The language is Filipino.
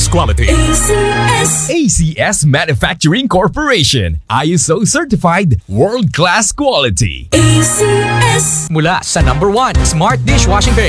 quality. ACS Manufacturing Corporation. ISO certified world-class quality. Mula sa number 1 Smart Dishwashing Base